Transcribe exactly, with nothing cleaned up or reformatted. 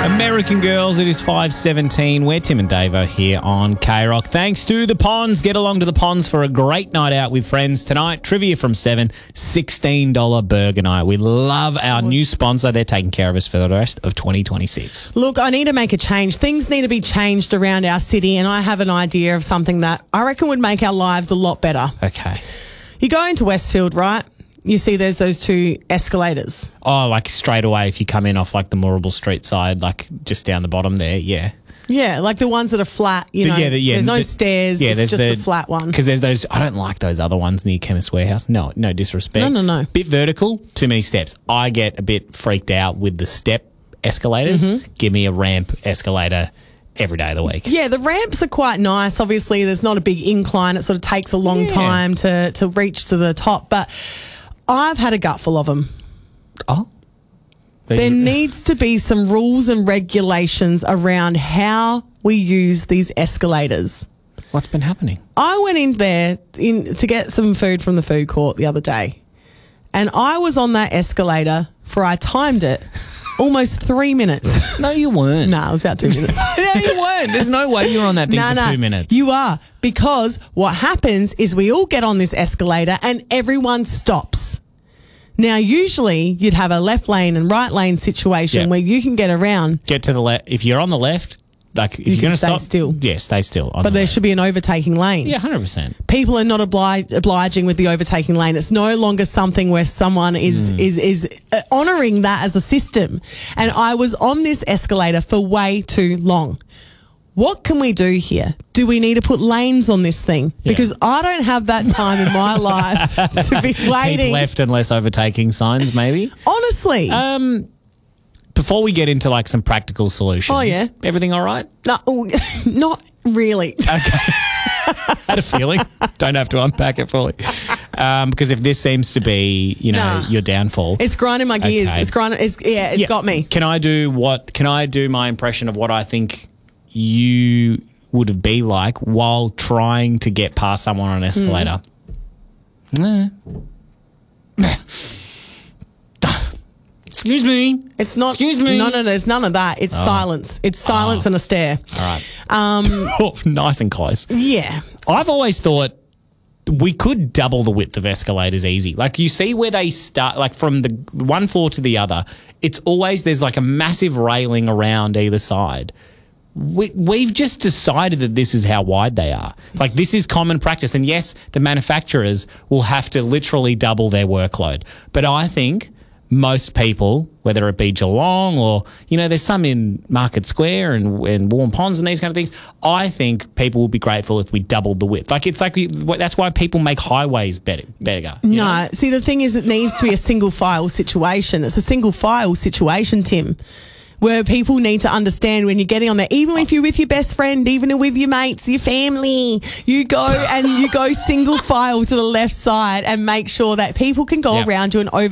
American Girls, it is five seventeen. We're Tim and Davo here on K-Rock. Thanks to the Ponds. Get along to the Ponds for a great night out with friends tonight. Trivia from seven, sixteen dollars burger night. We love our new sponsor. They're taking care of us for the rest of twenty twenty-six. Look, I need to make a change. Things need to be changed around our city, and I have an idea of something that I reckon would make our lives a lot better. Okay. You go into Westfield, right? You see there's those two escalators. Oh, like straight away if you come in off like the Moorabool Street side, like just down the bottom there, yeah. Yeah, like the ones that are flat, you The- know. yeah, the- yeah, there's no the- stairs, yeah, it's there's just the- a flat one. Because there's those, I don't like those other ones near Chemist Warehouse. No, no disrespect. No, no, no. Bit vertical, too many steps. I get a bit freaked out with the step escalators. Mm-hmm. Give me a ramp escalator every day of the week. Yeah, the ramps are quite nice. Obviously, there's not a big incline. It sort of takes a long Yeah. time to, to reach to the top. But I've had a gutful of them. Oh. There needs to be some rules and regulations around how we use these escalators. What's been happening? I went in there in to get some food from the food court the other day, and I was on that escalator for, I timed it, almost three minutes. No, you weren't. Nah, it was about two minutes. No, you weren't. There's no way you were on that thing Nah, for nah, two minutes. You are, because what happens is we all get on this escalator and everyone stops. Now, usually you'd have a left lane and right lane situation Yeah. where you can get around, Get to the left. If you're on the left, like if You you're can going to stay stop, still. yeah, stay still. on but the there left. should be an overtaking lane. Yeah, one hundred percent. People are not obli- obliging with the overtaking lane. It's no longer something where someone is Mm. is is uh, honouring that as a system. And I was on this escalator for way too long. What can we do here? Do we need to put lanes on this thing? Yeah. Because I don't have that time in my life to be Keep waiting. left and less overtaking signs, maybe. Honestly. Um, before we get into like some practical solutions. Oh, yeah. Everything all right? no, not really. Had a feeling. Don't have to unpack it fully. Um, because if this seems to be, you know, Nah. your downfall. It's grinding my gears. Okay. It's grinding. It's, yeah, it's Yeah. got me. Can I do what? Can I do my impression of what I think you would have been like while trying to get past someone on an escalator? Hmm. Nah. Excuse me. It's not. Excuse me. No, no, there's none of that. It's silence. It's silence and a stare. All right. Um, Oh, nice and close. yeah. I've always thought we could double the width of escalators easy. Like you see where they start, like from the one floor to the other, it's always, there's like a massive railing around either side. We, we've just decided that this is how wide they are. Like this is common practice. And yes, the manufacturers will have to literally double their workload. But I think most people, whether it be Geelong or, you know, there's some in Market Square and, and Warm Ponds and these kind of things, I think people will be grateful if we doubled the width. Like, it's like, we, that's why people make highways better. better you No, know? see, the thing is, it needs to be a single file situation. It's a single file situation, Tim, where people need to understand when you're getting on there, even if you're with your best friend, even with your mates, your family, you go and you go single file to the left side and make sure that people can go Yep. around you and over